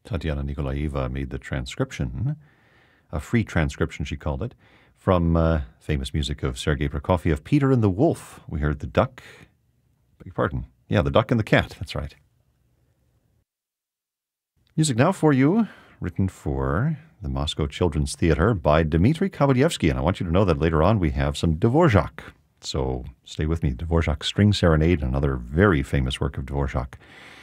Tatiana Nikolaeva made the transcription, a free transcription she called it, from famous music of Sergei Prokofiev, Peter and the Wolf. We heard the duck, beg your pardon, yeah, the duck and the cat, that's right. Music now for you, written for the Moscow Children's Theater by Dmitry Kabalyevsky, and I want you to know that later on we have some Dvorak. So stay with me. Dvorak's String Serenade, another very famous work of Dvorak.